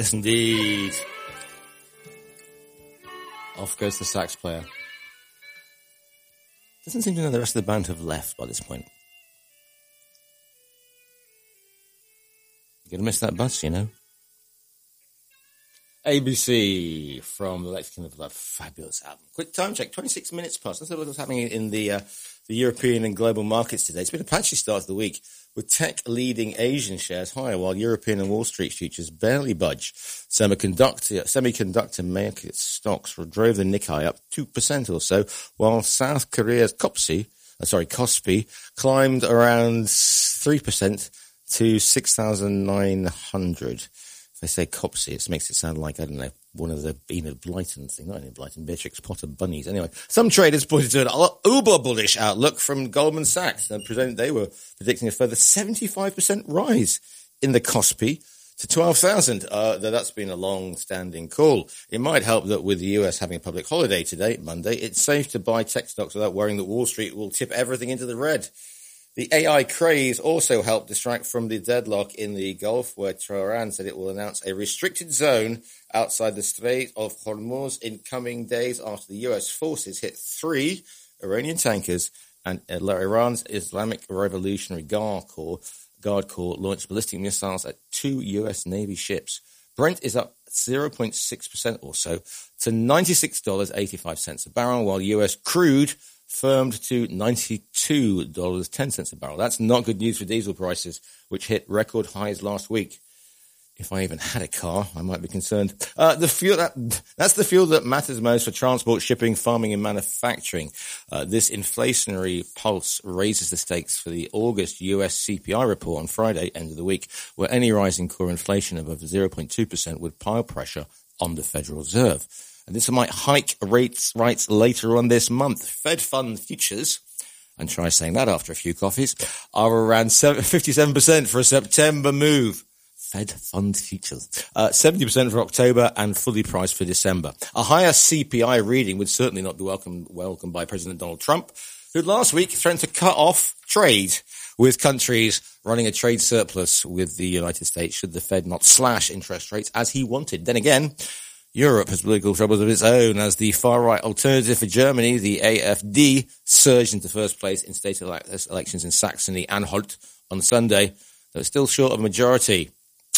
Yes, indeed. Off goes the sax player. Doesn't seem to know the rest of the band have left by this point. You're going to miss that bus, you know. ABC from the Lexicon of Love. Fabulous album. Quick time check, 26 minutes past. Let's have a look at what's happening in the European and global markets today. It's been a patchy start to the week, with tech leading Asian shares higher, while European and Wall Street futures barely budge. Semiconductor market stocks drove the Nikkei up 2% or so, while South Korea's Kospi climbed around 3% to 6,900. If I say Copsy, it makes it sound like, I don't know, one of the Enid Blyton thing, not Enid Blyton, Beatrix Potter bunnies. Anyway, some traders pointed to an uber bullish outlook from Goldman Sachs. They were predicting a further 75% rise in the Kospi to 12,000. That's been a long-standing call. It might help that with the US having a public holiday today, Monday, it's safe to buy tech stocks without worrying that Wall Street will tip everything into the red. The AI craze also helped distract from the deadlock in the Gulf, where Tehran said it will announce a restricted zone outside the Strait of Hormuz in coming days after the U.S. forces hit 3 Iranian tankers and Iran's Islamic Revolutionary Guard Corps launched ballistic missiles at 2 U.S. Navy ships. Brent is up 0.6% or so to $96.85 a barrel, while U.S. crude firmed to $92.10 a barrel. That's not good news for diesel prices, which hit record highs last week. If I even had a car, I might be concerned. That's the fuel that matters most for transport, shipping, farming, and manufacturing. This inflationary pulse raises the stakes for the August US CPI report on Friday, end of the week, where any rise in core inflation above 0.2% would pile pressure on the Federal Reserve. And this might hike rates later on this month. Fed fund futures, and try saying that after a few coffees, are around 57% for a September move. Fed fund futures. 70% for October and fully priced for December. A higher CPI reading would certainly not be welcomed by President Donald Trump, who last week threatened to cut off trade with countries running a trade surplus with the United States should the Fed not slash interest rates as he wanted. Then again, Europe has political troubles of its own as the far-right alternative for Germany, the AfD, surged into first place in state elections in Saxony-Anhalt on Sunday, though it's still short of a majority.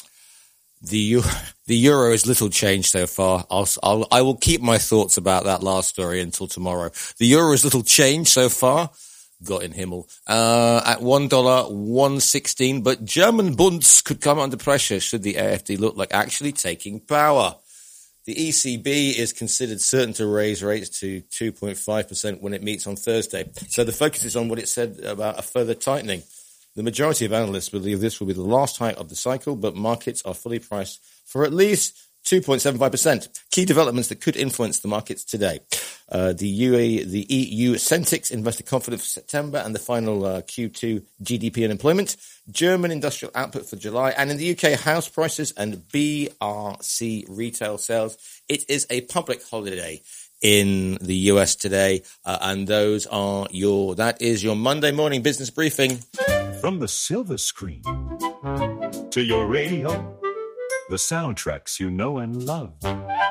The euro is little changed so far. I will keep my thoughts about that last story until tomorrow. The euro is little changed so far. Gott in Himmel. At $1.116, but German bunds could come under pressure should the AfD look like actually taking power. The ECB is considered certain to raise rates to 2.5% when it meets on Thursday. So the focus is on what it said about a further tightening. The majority of analysts believe this will be the last hike of the cycle, but markets are fully priced for at least 2.75%. Key developments that could influence the markets today. The EU Centix investor confidence for September and the final Q2 GDP and employment. German industrial output for July. And in the UK, house prices and BRC retail sales. It is a public holiday in the US today. And that is your Monday morning business briefing. From the silver screen to your radio, the soundtracks you know and love.